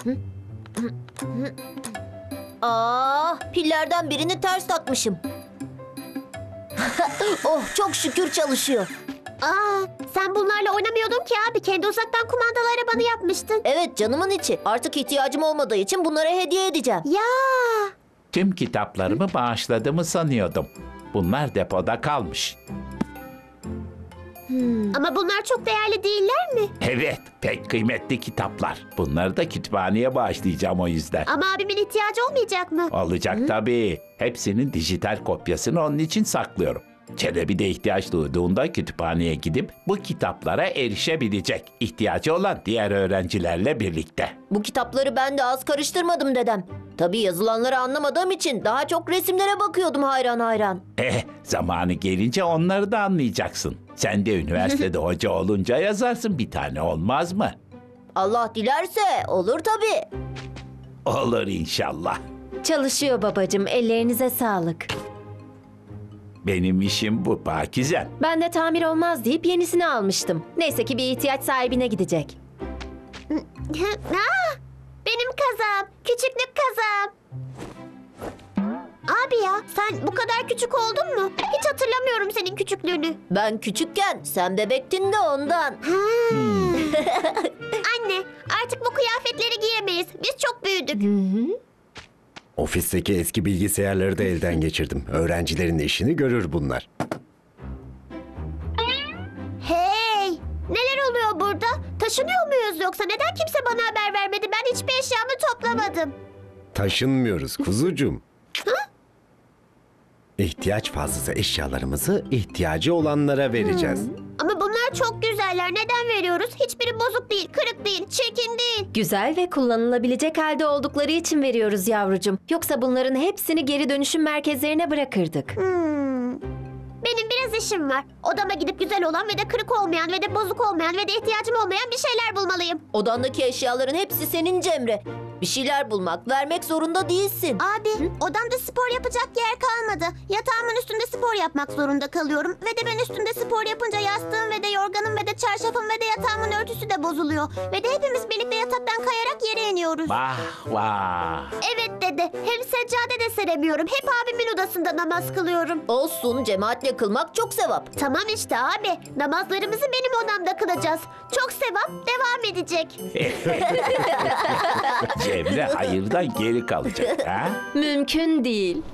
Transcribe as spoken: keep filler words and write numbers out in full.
Aa, pillerden birini ters takmışım. Oh, çok şükür çalışıyor. Aa, sen bunlarla oynamıyordun ki abi. Kendi uzaktan kumandalı arabanı yapmıştın. Evet, canımın içi. Artık ihtiyacım olmadığı için bunlara hediye edeceğim. Ya. Tüm kitaplarımı bağışladığımı sanıyordum. Bunlar depoda kalmış. Ama bunlar çok değerli değiller mi? Evet, pek kıymetli kitaplar. Bunları da kütüphaneye bağışlayacağım o yüzden. Ama abimin ihtiyacı olmayacak mı? Olacak tabii. Hepsinin dijital kopyasını onun için saklıyorum. Çelebi de ihtiyaç duyduğunda kütüphaneye gidip bu kitaplara erişebilecek. İhtiyacı olan diğer öğrencilerle birlikte. Bu kitapları ben de az karıştırmadım dedem. Tabii yazılanları anlamadığım için daha çok resimlere bakıyordum hayran hayran. Eh, zamanı gelince onları da anlayacaksın. Sen de üniversitede hoca olunca yazarsın bir tane, olmaz mı? Allah dilerse olur tabii. Olur inşallah. Çalışıyor babacığım, ellerinize sağlık. Benim işim bu Pakizem. Ben de tamir olmaz deyip yenisini almıştım. Neyse ki bir ihtiyaç sahibine gidecek. Aa, benim kazam. Küçüklük kazam. Abi ya, sen bu kadar küçük oldun mu? Hiç hatırlamıyorum senin küçüklüğünü. Ben küçükken sen bebektin de ondan. Anne, artık bu kıyafetleri giyemeyiz. Biz çok büyüdük. Ofisteki eski bilgisayarları da elden geçirdim. Öğrencilerin işini görür bunlar. Hey! Neler oluyor burada? Taşınıyor muyuz yoksa? Neden kimse bana haber vermedi? Ben hiçbir eşyamı toplamadım. Taşınmıyoruz kuzucuğum. İhtiyaç fazlası eşyalarımızı ihtiyacı olanlara vereceğiz. Ama bunlar çok güzeller. Neden veriyoruz? Hiçbiri bozuk değil, kırık değil, çirkin değil. Güzel ve kullanılabilecek halde oldukları için veriyoruz yavrucuğum. Yoksa bunların hepsini geri dönüşüm merkezlerine bırakırdık. Hmm. Benim biraz işim var. Odama gidip güzel olan ve de kırık olmayan ve de bozuk olmayan ve de ihtiyacım olmayan bir şeyler bulmalıyım. Odandaki eşyaların hepsi senin Cemre. Bir şeyler bulmak, vermek zorunda değilsin. Abi, odamda spor yapacak yer kalmadı. Yatağımın üstünde spor yapmak zorunda kalıyorum. Ve de ben üstünde spor yapınca yastığım ve de yorganım ve de çarşafım ve de yatağımın örtüsü de bozuluyor. Ve de hepimiz birlikte yataktan kayarak yere iniyoruz. Vah vah. Evet dede, hem seccade de seremiyorum. Hep abimin odasında namaz kılıyorum. Olsun, cemaatle kılmak çok sevap. Tamam işte abi, namazlarımızı benim odamda kılacağız. Çok sevap devam edecek. Cemre hayırdan geri kalacak. Ha? Mümkün değil.